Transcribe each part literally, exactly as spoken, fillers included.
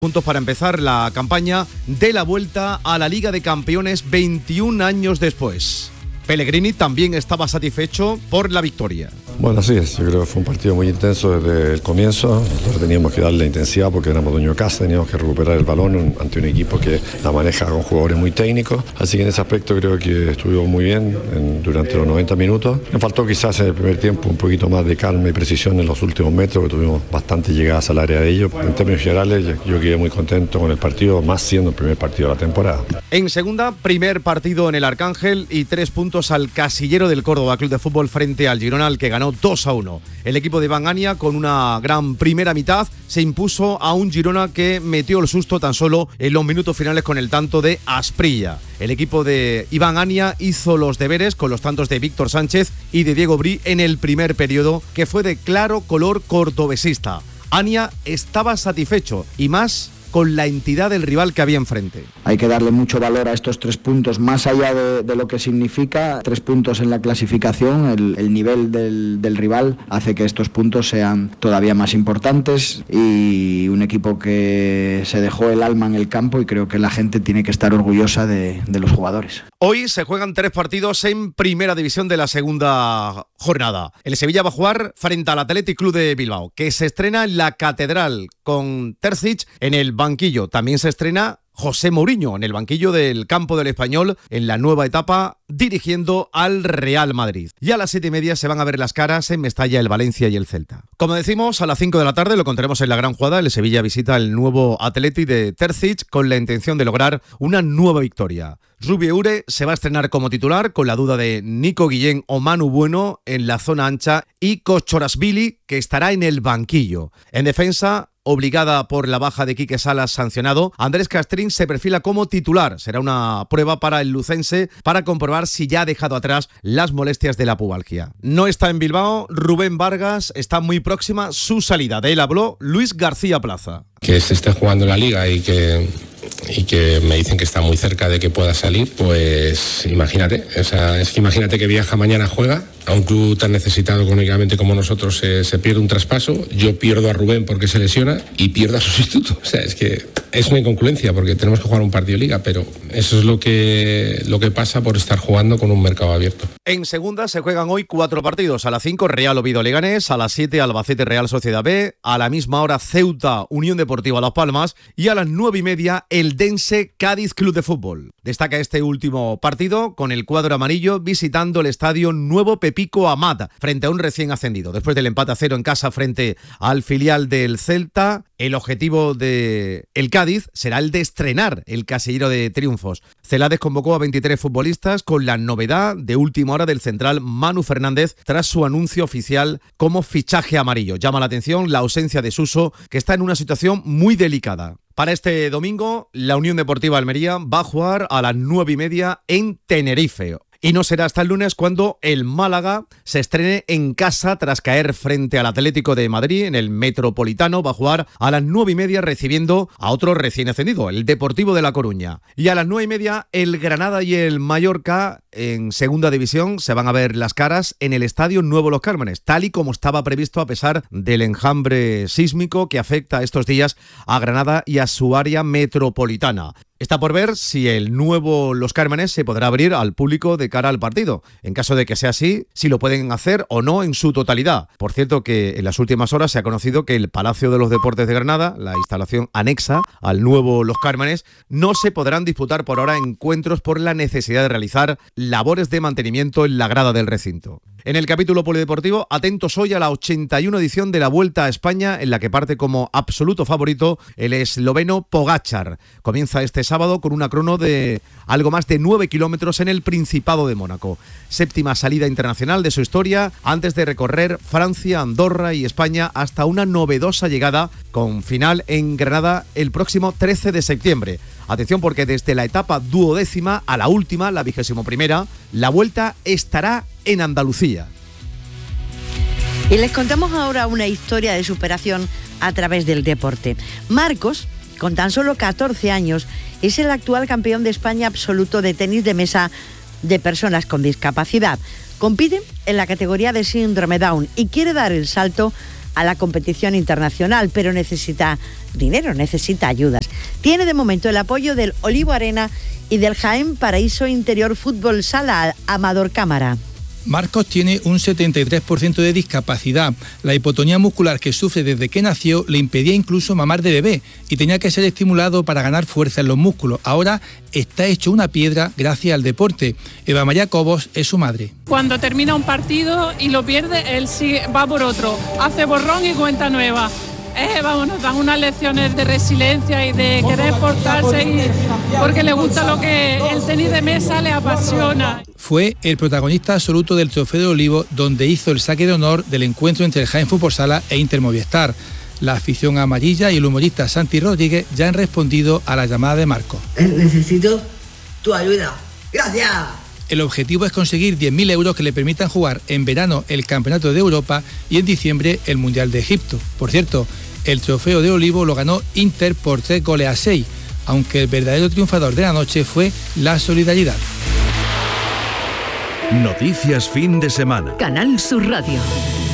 Puntos para empezar la campaña de la vuelta a la Liga de Campeones veintiún años después. Pellegrini también estaba satisfecho por la victoria. Bueno, así es, yo creo que fue un partido muy intenso desde el comienzo. Nosotros teníamos que darle intensidad porque éramos dueños de casa, teníamos que recuperar el balón ante un equipo que la maneja con jugadores muy técnicos. Así que en ese aspecto creo que estuvo muy bien en, durante los noventa minutos. Me faltó quizás en el primer tiempo un poquito más de calma y precisión en los últimos metros, que tuvimos bastantes llegadas al área de ellos. En términos generales, yo quedé muy contento con el partido, más siendo el primer partido de la temporada. En segunda, primer partido en el Arcángel y tres puntos al casillero del Córdoba Club de Fútbol frente al Girona, al que ganó dos a uno. El equipo de Iván Ania, con una gran primera mitad, se impuso a un Girona que metió el susto tan solo en los minutos finales con el tanto de Asprilla. El equipo de Iván Ania hizo los deberes con los tantos de Víctor Sánchez y de Diego Brí en el primer periodo, que fue de claro color cordobesista. Ania estaba satisfecho y más con la entidad del rival que había enfrente. Hay que darle mucho valor a estos tres puntos, más allá de, de lo que significa. Tres puntos en la clasificación, el, el nivel del, del rival hace que estos puntos sean todavía más importantes, y un equipo que se dejó el alma en el campo, y creo que la gente tiene que estar orgullosa de, de los jugadores. Hoy se juegan tres partidos en primera división de la segunda jornada. El Sevilla va a jugar frente al Athletic Club de Bilbao, que se estrena en la Catedral con Terzic en el banquillo. También se estrena José Mourinho en el banquillo del campo del Español en la nueva etapa, dirigiendo al Real Madrid. Y a las siete y media se van a ver las caras en Mestalla, el Valencia y el Celta. Como decimos, a las cinco de la tarde lo contaremos en la gran jugada. El Sevilla visita el nuevo Athletic de Terzic con la intención de lograr una nueva victoria. Rubi Ure se va a estrenar como titular, con la duda de Nico Guillén o Manu Bueno en la zona ancha, y Kochorasvili, que estará en el banquillo. En defensa, obligada por la baja de Quique Salas sancionado, Andrés Castrín se perfila como titular. Será una prueba para el lucense para comprobar si ya ha dejado atrás las molestias de la pubalgia. No está en Bilbao Rubén Vargas, está muy próxima su salida. De él habló Luis García Plaza. Que se esté jugando la liga y que... y que me dicen que está muy cerca de que pueda salir, pues imagínate, o sea, es que imagínate que viaja mañana, juega a un club tan necesitado económicamente como nosotros, se, se pierde un traspaso, yo pierdo a Rubén porque se lesiona y pierdo a sustituto, o sea, es que es una incongruencia porque tenemos que jugar un partido de liga, pero eso es lo que, lo que pasa por estar jugando con un mercado abierto. En segunda se juegan hoy cuatro partidos. A las cinco Real Oviedo Leganés, a las siete Albacete Real Sociedad B, a la misma hora Ceuta Unión Deportiva Las Palmas y a las nueve y media el Dense Cádiz Club de Fútbol. Destaca este último partido con el cuadro amarillo visitando el estadio Nuevo Pepico Amat frente a un recién ascendido. Después del empate a cero en casa frente al filial del Celta, el objetivo de el Cádiz será el de estrenar el casillero de triunfos. Celades convocó a veintitrés futbolistas con la novedad de última hora del central Manu Fernández tras su anuncio oficial como fichaje amarillo. Llama la atención la ausencia de Suso, que está en una situación muy delicada. Para este domingo, la Unión Deportiva Almería va a jugar a las nueve y media en Tenerife. Y no será hasta el lunes cuando el Málaga se estrene en casa tras caer frente al Atlético de Madrid en el Metropolitano. Va a jugar a las nueve y media recibiendo a otro recién ascendido, el Deportivo de La Coruña. Y a las nueve y media el Granada y el Mallorca en segunda división se van a ver las caras en el Estadio Nuevo Los Cármenes, tal y como estaba previsto a pesar del enjambre sísmico que afecta estos días a Granada y a su área metropolitana. Está por ver si el nuevo Los Cármenes se podrá abrir al público de cara al partido. En caso de que sea así, si lo pueden hacer o no en su totalidad. Por cierto que en las últimas horas se ha conocido que el Palacio de los Deportes de Granada, la instalación anexa al nuevo Los Cármenes, no se podrán disputar por ahora encuentros por la necesidad de realizar labores de mantenimiento en la grada del recinto. En el capítulo polideportivo, atentos hoy a la ochenta y una edición de la Vuelta a España, en la que parte como absoluto favorito el esloveno Pogačar. Comienza este sábado con una crono de algo más de nueve kilómetros en el Principado de Mónaco. Séptima salida internacional de su historia, antes de recorrer Francia, Andorra y España hasta una novedosa llegada con final en Granada el próximo trece de septiembre. Atención, porque desde la etapa duodécima a la última, la vigésimo primera, la Vuelta estará en Andalucía. Y les contamos ahora una historia de superación a través del deporte. Marcos, con tan solo catorce años, es el actual campeón de España absoluto de tenis de mesa de personas con discapacidad. Compite en la categoría de síndrome Down y quiere dar el salto a la competición internacional, pero necesita dinero, necesita ayudas. Tiene de momento el apoyo del Olivo Arena y del Jaén Paraíso Interior Fútbol Sala Amador Cámara. Marcos tiene un setenta y tres por ciento de discapacidad. La hipotonía muscular que sufre desde que nació le impedía incluso mamar de bebé y tenía que ser estimulado para ganar fuerza en los músculos. Ahora está hecho una piedra gracias al deporte. Eva María Cobos es su madre. Cuando termina un partido y lo pierde, él sí va por otro, hace borrón y cuenta nueva. Eh, vamos, nos dan unas lecciones de resiliencia y de querer esforzarse y porque le gusta lo que el tenis de mesa le apasiona. Fue el protagonista absoluto del Trofeo de Olivo, donde hizo el saque de honor del encuentro entre el Jaén Fútbol Sala e Inter Movistar. La afición amarilla y el humorista Santi Rodríguez ya han respondido a la llamada de Marcos. Necesito tu ayuda. ¡Gracias! El objetivo es conseguir diez mil euros que le permitan jugar en verano el Campeonato de Europa y en diciembre el Mundial de Egipto. Por cierto, el Trofeo de Olivo lo ganó Inter por tres goles a seis, aunque el verdadero triunfador de la noche fue la solidaridad. Noticias fin de semana. Canal Sur Radio.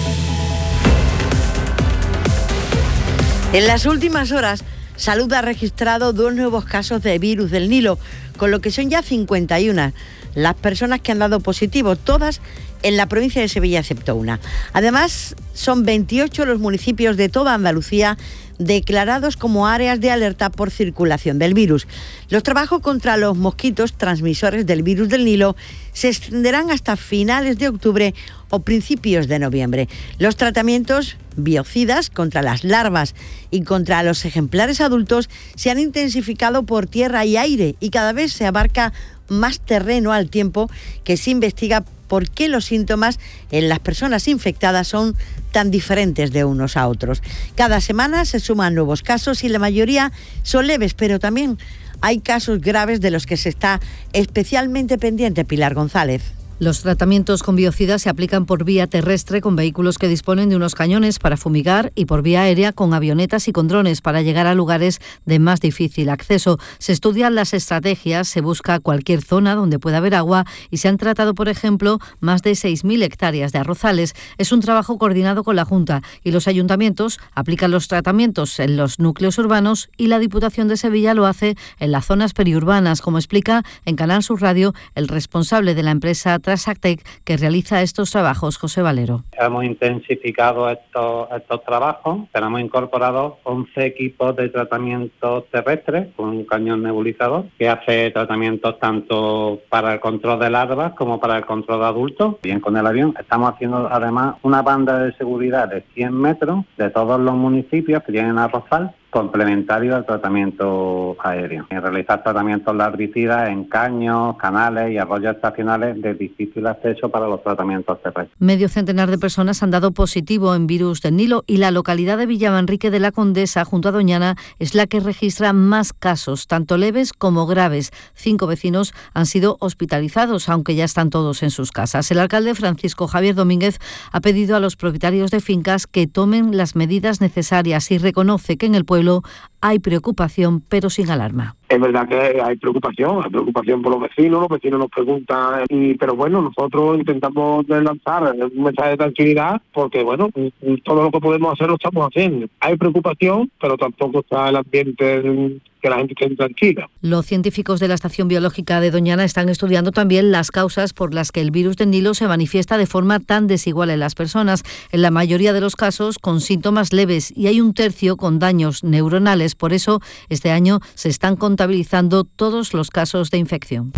En las últimas horas, Salud ha registrado dos nuevos casos de virus del Nilo, con lo que son ya cincuenta y una las personas que han dado positivo, todas en la provincia de Sevilla excepto una. Además, son veintiocho los municipios de toda Andalucía declarados como áreas de alerta por circulación del virus. Los trabajos contra los mosquitos transmisores del virus del Nilo se extenderán hasta finales de octubre o principios de noviembre. Los tratamientos biocidas contra las larvas y contra los ejemplares adultos se han intensificado por tierra y aire y cada vez se abarca más terreno al tiempo que se investiga por qué los síntomas en las personas infectadas son tan diferentes de unos a otros. Cada semana se suman nuevos casos y la mayoría son leves, pero también hay casos graves de los que se está especialmente pendiente Pilar González. Los tratamientos con biocidas se aplican por vía terrestre con vehículos que disponen de unos cañones para fumigar y por vía aérea con avionetas y con drones para llegar a lugares de más difícil acceso. Se estudian las estrategias, se busca cualquier zona donde pueda haber agua y se han tratado, por ejemplo, más de seis mil hectáreas de arrozales. Es un trabajo coordinado con la Junta y los ayuntamientos aplican los tratamientos en los núcleos urbanos y la Diputación de Sevilla lo hace en las zonas periurbanas, como explica en Canal Sur Radio el responsable de la empresa Trasactec que realiza estos trabajos, José Valero. Hemos intensificado estos, estos trabajos, tenemos incorporados once equipos de tratamiento terrestre con un cañón nebulizador que hace tratamientos tanto para el control de larvas como para el control de adultos. Bien, con el avión estamos haciendo además una banda de seguridad de cien metros de todos los municipios que tienen arrozal, complementario al tratamiento aéreo. Y realizar tratamientos larvicidas en caños, canales y arroyos estacionales de difícil acceso para los tratamientos terrestres. Medio centenar de personas han dado positivo en virus del Nilo y la localidad de Villamanrique de la Condesa, junto a Doñana, es la que registra más casos, tanto leves como graves. Cinco vecinos han sido hospitalizados, aunque ya están todos en sus casas. El alcalde Francisco Javier Domínguez ha pedido a los propietarios de fincas que tomen las medidas necesarias y reconoce que en el pueblo hay preocupación, pero sin alarma. Es verdad que hay preocupación, hay preocupación por los vecinos, los vecinos nos preguntan, y, pero bueno, nosotros intentamos lanzar un mensaje de tranquilidad porque, bueno, todo lo que podemos hacer lo estamos haciendo. Hay preocupación, pero tampoco está el ambiente que la gente esté tranquila. Los científicos de la Estación Biológica de Doñana están estudiando también las causas por las que el virus del Nilo se manifiesta de forma tan desigual en las personas, en la mayoría de los casos con síntomas leves y hay un tercio con daños neuronales. Por eso, este año se están contabilizando todos los casos de infección.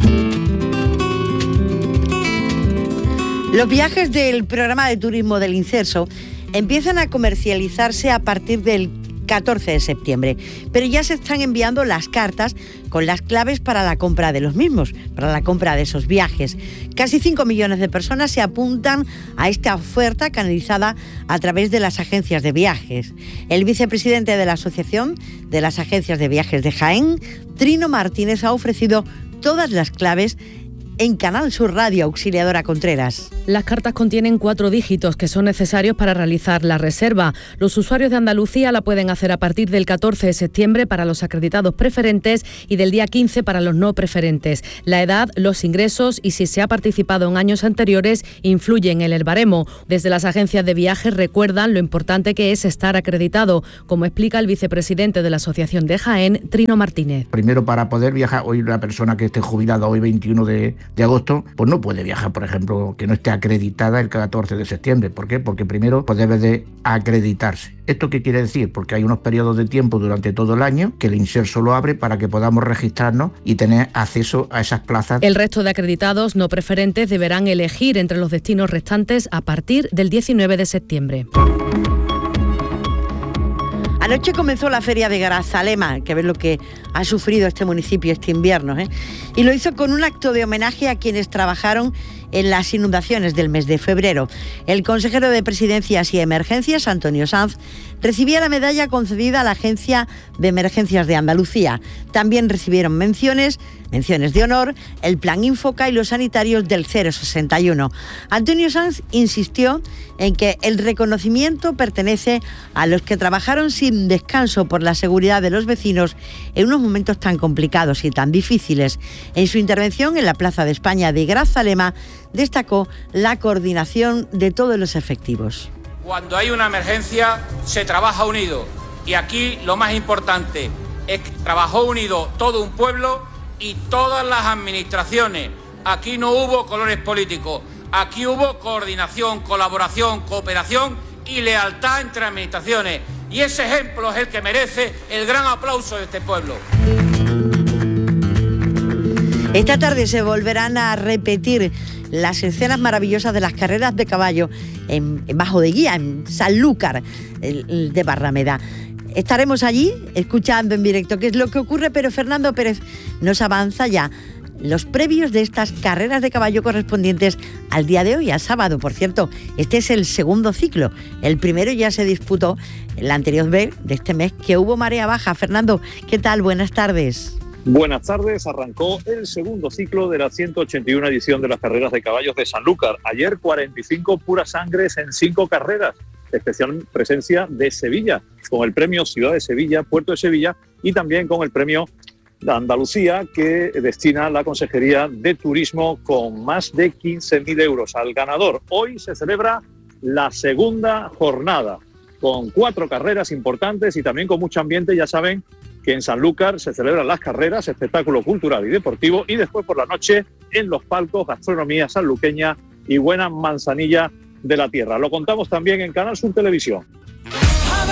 Los viajes del programa de turismo del Inserso empiezan a comercializarse a partir del catorce de septiembre, pero ya se están enviando las cartas con las claves para la compra de los mismos, para la compra de esos viajes. Casi cinco millones de personas se apuntan a esta oferta canalizada a través de las agencias de viajes. El vicepresidente de la Asociación de las Agencias de Viajes de Jaén, Trino Martínez, ha ofrecido todas las claves en Canal Sur Radio, Auxiliadora Contreras. Las cartas contienen cuatro dígitos que son necesarios para realizar la reserva. Los usuarios de Andalucía la pueden hacer a partir del catorce de septiembre para los acreditados preferentes y del día quince para los no preferentes. La edad, los ingresos y si se ha participado en años anteriores influyen en el baremo. Desde las agencias de viajes recuerdan lo importante que es estar acreditado, como explica el vicepresidente de la Asociación de Jaén, Trino Martínez. Primero, para poder viajar, hoy una persona que esté jubilada hoy veintiuno de, de agosto, pues no puede viajar, por ejemplo, que no esté acreditada el catorce de septiembre. ¿Por qué? Porque primero pues debe de acreditarse. ¿Esto qué quiere decir? Porque hay unos periodos de tiempo durante todo el año que el INSER solo abre para que podamos registrarnos y tener acceso a esas plazas. El resto de acreditados no preferentes deberán elegir entre los destinos restantes a partir del diecinueve de septiembre. Anoche comenzó la feria de Grazalema, que ves lo que ha sufrido este municipio este invierno, ¿eh? Y lo hizo con un acto de homenaje a quienes trabajaron en las inundaciones del mes de febrero. El consejero de Presidencias y Emergencias, Antonio Sanz, recibía la medalla concedida a la Agencia de Emergencias de Andalucía. También recibieron menciones, menciones de honor, el Plan Infoca y los sanitarios del cero sesenta y uno. Antonio Sanz insistió en que el reconocimiento pertenece a los que trabajaron sin descanso por la seguridad de los vecinos en unos momentos tan complicados y tan difíciles. En su intervención en la Plaza de España de Grazalema, destacó la coordinación de todos los efectivos. Cuando hay una emergencia se trabaja unido y aquí lo más importante es que trabajó unido todo un pueblo y todas las administraciones. Aquí no hubo colores políticos, aquí hubo coordinación, colaboración, cooperación y lealtad entre administraciones. Y ese ejemplo es el que merece el gran aplauso de este pueblo. Esta tarde se volverán a repetir las escenas maravillosas de las carreras de caballo en, en Bajo de Guía, en Sanlúcar el, el de Barrameda. Estaremos allí escuchando en directo qué es lo que ocurre, pero Fernando Pérez nos avanza ya los previos de estas carreras de caballo correspondientes al día de hoy, al sábado. Por cierto, este es el segundo ciclo. El primero ya se disputó el anterior vez de este mes, que hubo marea baja. Fernando, ¿qué tal? Buenas tardes. Buenas tardes, arrancó el segundo ciclo de la ciento ochenta y una edición de las carreras de caballos de Sanlúcar. Ayer cuarenta y cinco puras sangres en cinco carreras, especial presencia de Sevilla, con el premio Ciudad de Sevilla, Puerto de Sevilla y también con el premio de Andalucía que destina la Consejería de Turismo con más de quince mil euros al ganador. Hoy se celebra la segunda jornada con cuatro carreras importantes y también con mucho ambiente. Ya saben que en Sanlúcar se celebran las carreras, espectáculo cultural y deportivo, y después por la noche en los palcos gastronomía sanluqueña y buena manzanilla de la tierra. Lo contamos también en Canal Sur Televisión.